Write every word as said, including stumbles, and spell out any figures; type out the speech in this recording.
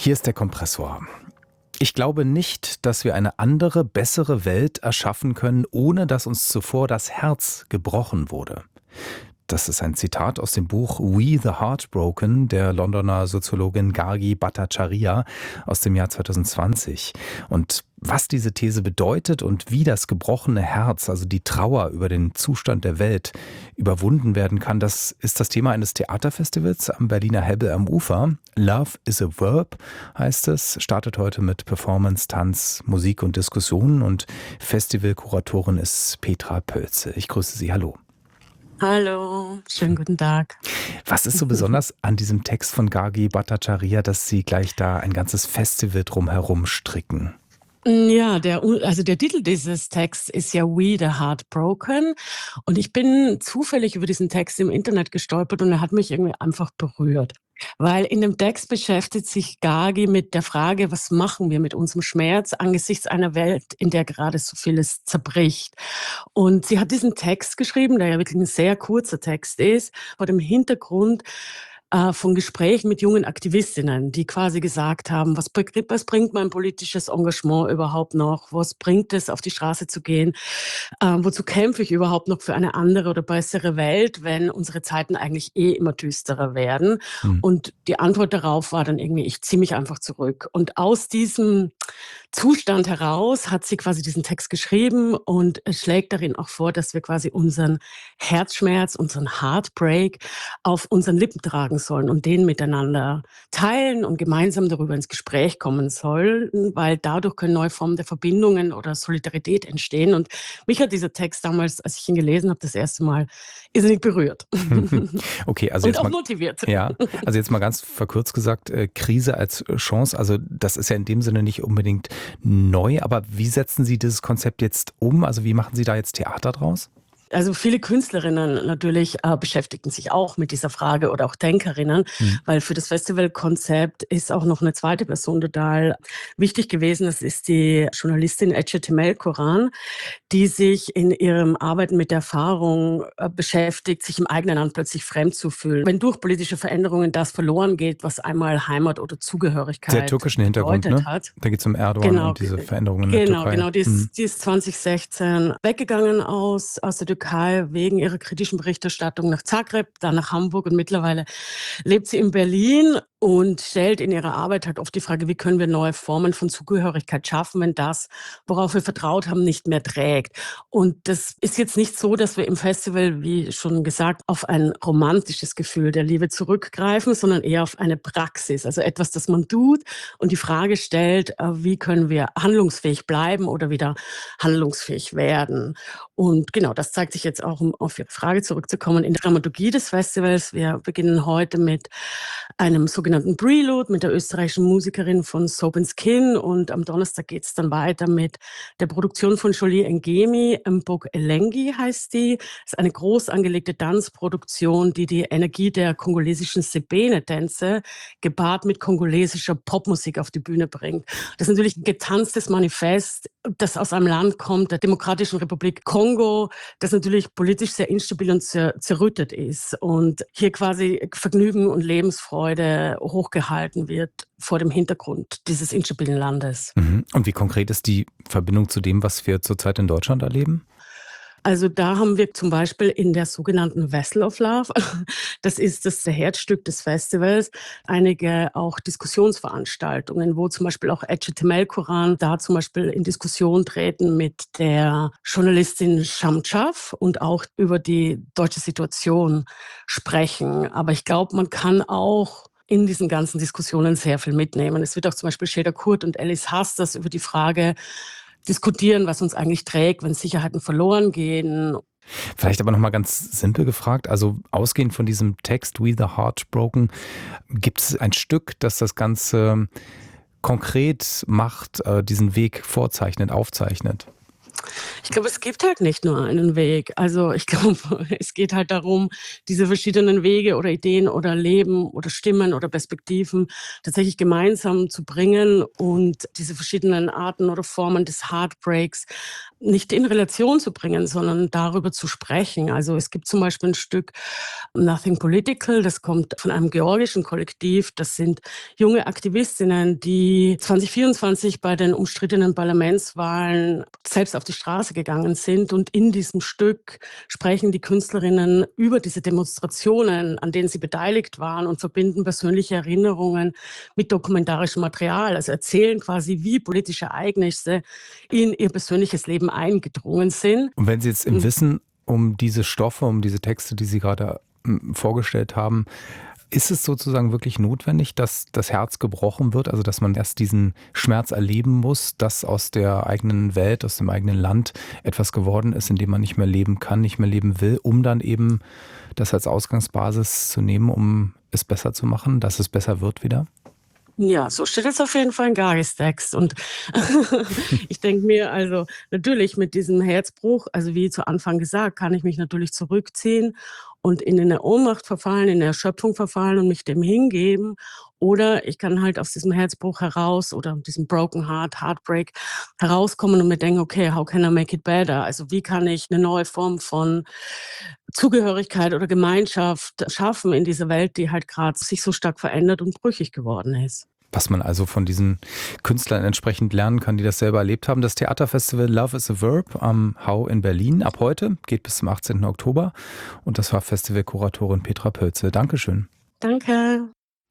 Hier ist der Kompressor. Ich glaube nicht, dass wir eine andere, bessere Welt erschaffen können, ohne dass uns zuvor das Herz gebrochen wurde. Das ist ein Zitat aus dem Buch We the Heartbroken der Londoner Soziologin Gargi Bhattacharya aus dem Jahr zwanzig zwanzig. Und was diese These bedeutet und wie das gebrochene Herz, also die Trauer über den Zustand der Welt, überwunden werden kann, das ist das Thema eines Theaterfestivals am Berliner Hebbel am Ufer. Love is a Verb heißt es, startet heute mit Performance, Tanz, Musik und Diskussionen und Festivalkuratorin ist Petra Pölze. Ich grüße Sie, hallo. Hallo, schönen guten Tag. Was ist so besonders an diesem Text von Gargi Bhattacharya, dass Sie gleich da ein ganzes Festival drumherum stricken? Ja, der, also der Titel dieses Texts ist ja We the Heartbroken und ich bin zufällig über diesen Text im Internet gestolpert und er hat mich irgendwie einfach berührt. Weil in dem Text beschäftigt sich Gargi mit der Frage, was machen wir mit unserem Schmerz angesichts einer Welt, in der gerade so vieles zerbricht. Und sie hat diesen Text geschrieben, der ja wirklich ein sehr kurzer Text ist, vor dem Hintergrund äh, von Gesprächen mit jungen Aktivistinnen, die quasi gesagt haben, was, bringt- was bringt mein politisches Engagement überhaupt noch? Was bringt es, auf die Straße zu gehen? Äh, wozu kämpfe ich überhaupt noch für eine andere oder bessere Welt, wenn unsere Zeiten eigentlich eh immer düsterer werden? Hm. Und die Antwort darauf war dann irgendwie, ich ziehe mich einfach zurück. Und aus diesem Zustand heraus hat sie quasi diesen Text geschrieben und es schlägt darin auch vor, dass wir quasi unseren Herzschmerz, unseren Heartbreak auf unseren Lippen tragen sollen und den miteinander teilen und gemeinsam darüber ins Gespräch kommen sollen, weil dadurch können neue Formen der Verbindungen oder Solidarität entstehen. Und mich hat dieser Text damals, als ich ihn gelesen habe, das erste Mal irrsinnig berührt. Okay, also Und jetzt auch mal, motiviert. ja, also jetzt mal ganz verkürzt gesagt, äh, Krise als Chance, also das ist ja in dem Sinne nicht unbedingt neu, aber wie setzen Sie dieses Konzept jetzt um? Also wie machen Sie da jetzt Theater draus? Also viele Künstlerinnen natürlich äh, beschäftigten sich auch mit dieser Frage oder auch Denkerinnen, Hm. weil für das Festivalkonzept ist auch noch eine zweite Person total wichtig gewesen. Das ist die Journalistin Ece Temel Koran, die sich in ihrem Arbeiten mit der Erfahrung äh, beschäftigt, sich im eigenen Land plötzlich fremd zu fühlen. Wenn durch politische Veränderungen das verloren geht, was einmal Heimat oder Der Zugehörigkeit türkischen Hintergrund, bedeutet ne? hat. Da geht es um Erdogan Genau, und diese ge- Veränderungen in der genau, Türkei. genau. Die Hm. ist, die ist zwanzig sechzehn weggegangen aus, aus der Türkei wegen ihrer kritischen Berichterstattung nach Zagreb, dann nach Hamburg und mittlerweile lebt sie in Berlin und stellt in ihrer Arbeit halt oft die Frage, wie können wir neue Formen von Zugehörigkeit schaffen, wenn das, worauf wir vertraut haben, nicht mehr trägt. Und das ist jetzt nicht so, dass wir im Festival, wie schon gesagt, auf ein romantisches Gefühl der Liebe zurückgreifen, sondern eher auf eine Praxis, also etwas, das man tut und die Frage stellt, äh, wie können wir handlungsfähig bleiben oder wieder handlungsfähig werden. Und genau, das zeigt sich jetzt auch, um auf Ihre Frage zurückzukommen, in der Dramaturgie des Festivals. Wir beginnen heute mit einem sogenannten Prelude mit der österreichischen Musikerin von Soap and Skin und am Donnerstag geht es dann weiter mit der Produktion von Jolie Ngemi, Mbok Elengi heißt die. Das ist eine groß angelegte Tanzproduktion, die die Energie der kongolesischen Sebene-Tänze gepaart mit kongolesischer Popmusik auf die Bühne bringt. Das ist natürlich ein getanztes Manifest, das aus einem Land kommt, der Demokratischen Republik Kongo, das natürlich politisch sehr instabil und zer zerrüttet ist und hier quasi Vergnügen und Lebensfreude hochgehalten wird vor dem Hintergrund dieses instabilen Landes. Mhm. Und wie konkret ist die Verbindung zu dem, was wir zurzeit in Deutschland erleben? Also da haben wir zum Beispiel in der sogenannten Vessel of Love, das ist das Herzstück des Festivals, einige auch Diskussionsveranstaltungen, wo zum Beispiel auch Ece Temel Koran da zum Beispiel in Diskussion treten mit der Journalistin Shamchaf und auch über die deutsche Situation sprechen. Aber ich glaube, man kann auch in diesen ganzen Diskussionen sehr viel mitnehmen. Es wird auch zum Beispiel Sheda Kurt und Alice Hasters über die Frage diskutieren, was uns eigentlich trägt, wenn Sicherheiten verloren gehen. Vielleicht aber nochmal ganz simpel gefragt, also ausgehend von diesem Text We the Heartbroken, gibt es ein Stück, das das Ganze konkret macht, äh, diesen Weg vorzeichnet, aufzeichnet? Ich glaube, es gibt halt nicht nur einen Weg. Also ich glaube, es geht halt darum, diese verschiedenen Wege oder Ideen oder Leben oder Stimmen oder Perspektiven tatsächlich gemeinsam zu bringen und diese verschiedenen Arten oder Formen des Heartbreaks nicht in Relation zu bringen, sondern darüber zu sprechen. Also es gibt zum Beispiel ein Stück Nothing Political, das kommt von einem georgischen Kollektiv. Das sind junge Aktivistinnen, die zwanzig vierundzwanzig bei den umstrittenen Parlamentswahlen selbst auf die Straße gegangen sind. Und in diesem Stück sprechen die Künstlerinnen über diese Demonstrationen, an denen sie beteiligt waren, und verbinden persönliche Erinnerungen mit dokumentarischem Material. Also erzählen quasi, wie politische Ereignisse in ihr persönliches Leben eingedrungen sind. Und wenn Sie jetzt im Wissen um diese Stoffe, um diese Texte, die Sie gerade m, vorgestellt haben, ist es sozusagen wirklich notwendig, dass das Herz gebrochen wird, also dass man erst diesen Schmerz erleben muss, dass aus der eigenen Welt, aus dem eigenen Land etwas geworden ist, in dem man nicht mehr leben kann, nicht mehr leben will, um dann eben das als Ausgangsbasis zu nehmen, um es besser zu machen, dass es besser wird wieder? Ja, so steht es auf jeden Fall in Garis Text. Und ich denke mir, also natürlich mit diesem Herzbruch, also wie zu Anfang gesagt, kann ich mich natürlich zurückziehen und in eine Ohnmacht verfallen, in eine Erschöpfung verfallen und mich dem hingeben. Oder ich kann halt aus diesem Herzbruch heraus oder diesem Broken Heart, Heartbreak herauskommen und mir denken, okay, how can I make it better? Also wie kann ich eine neue Form von Zugehörigkeit oder Gemeinschaft schaffen in dieser Welt, die halt gerade sich so stark verändert und brüchig geworden ist. Was man also von diesen Künstlern entsprechend lernen kann, die das selber erlebt haben. Das Theaterfestival Love is a Verb am Hau in Berlin ab heute, geht bis zum achtzehnten Oktober. Und das war Festivalkuratorin Petra Pölze. Dankeschön. Danke.